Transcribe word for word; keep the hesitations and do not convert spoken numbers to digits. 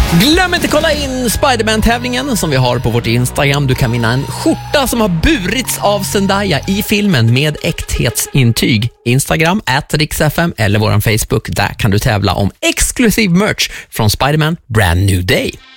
Glöm inte kolla in Spider-Man-tävlingen som vi har på vårt Instagram. Du kan vinna en skjorta som har burits av Zendaya i filmen med äkthetsintyg. Instagram, at riksfm eller våran Facebook. Där kan du tävla om exklusiv merch från Spider-Man Brand New Day.